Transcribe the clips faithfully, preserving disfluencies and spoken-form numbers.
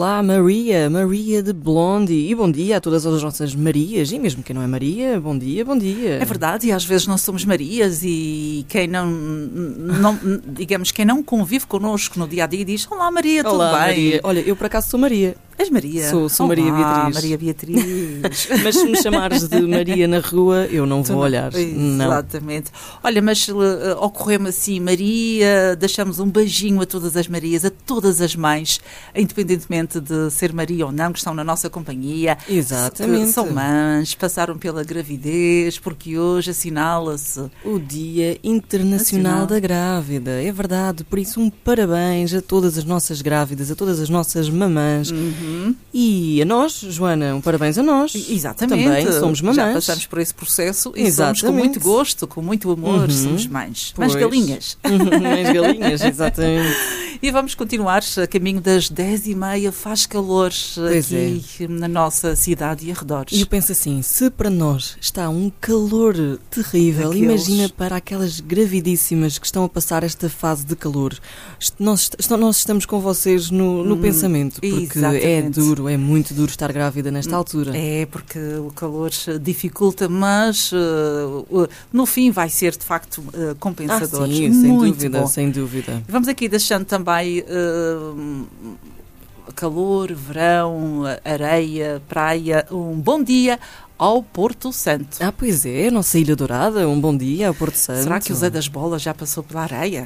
Olá, Maria, Maria de Blondie. E bom dia a todas as nossas Marias. E mesmo quem não é Maria, bom dia, bom dia. É verdade, e às vezes não somos Marias e quem não, não digamos, quem não convive connosco no dia a dia diz: Olá Maria, tudo Olá, bem? Maria. Olha, eu por acaso sou Maria. És Maria? Sou, sou Olá, Maria Beatriz. Maria Beatriz. Mas se me chamares de Maria na rua, eu não vou olhar. Não. Exatamente. Olha, mas uh, ocorreu-me assim, Maria, deixamos um beijinho a todas as Marias, a todas as mães, independentemente de ser Maria ou não, que estão na nossa companhia. Exatamente. Que são mães, passaram pela gravidez, porque hoje assinala-se o Dia Internacional Nacional da Grávida. É verdade, por isso um parabéns a todas as nossas grávidas, a todas as nossas mamãs. Uhum. E a nós, Joana, um parabéns a nós. Exatamente. Também somos mamães. Já passamos por esse processo e Exatamente. somos com muito gosto, com muito amor, Uhum. somos mães. Pois. Mães galinhas. Mães galinhas, exatamente. E vamos continuar a caminho das dez e meia, faz calor Pois aqui é. na nossa cidade e arredores. E eu penso assim, se para nós está um calor terrível, Aqueles... imagina para aquelas gravidíssimas que estão a passar esta fase de calor. Nós, nós estamos com vocês no, no hum, pensamento, porque exatamente. É duro, é muito duro estar grávida nesta altura. É, porque o calor dificulta, mas uh, no fim vai ser de facto uh, compensador. Ah, sim, muito sem dúvida, bom. sem dúvida. Vamos aqui deixando também uh, calor, verão, areia, praia, um bom dia ao Porto Santo. Ah, pois é, a nossa Ilha Dourada, um bom dia ao Porto Santo. Será que o Zé das Bolas já passou pela areia?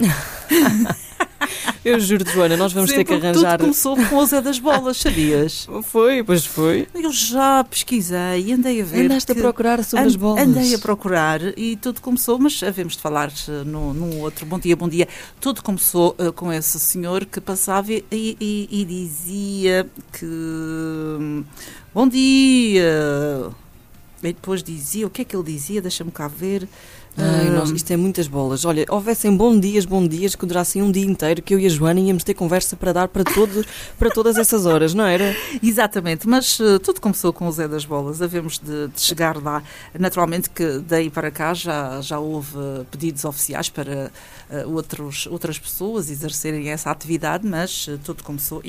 Eu juro, Joana, nós vamos Sim, ter que arranjar... Tudo começou com o Zé das Bolas, sabias? Foi, pois foi. Eu já pesquisei, andei a ver... Andaste a procurar sobre and, as bolas. Andei a procurar e tudo começou, mas havemos de falar no, num outro Bom Dia, Bom Dia. Tudo começou uh, com esse senhor que passava e, e, e dizia que... Bom dia... E depois dizia, o que é que ele dizia? Deixa-me cá ver... Ai, nós, isto é muitas bolas. Olha, houvessem bom dias, bom dias que durassem um dia inteiro, que eu e a Joana íamos ter conversa para dar para, todos, para todas essas horas, não era? Exatamente, mas uh, tudo começou com o Zé das Bolas, havemos de, de chegar lá. Naturalmente que daí para cá já, já houve pedidos oficiais para uh, outros, outras pessoas exercerem essa atividade, mas uh, tudo começou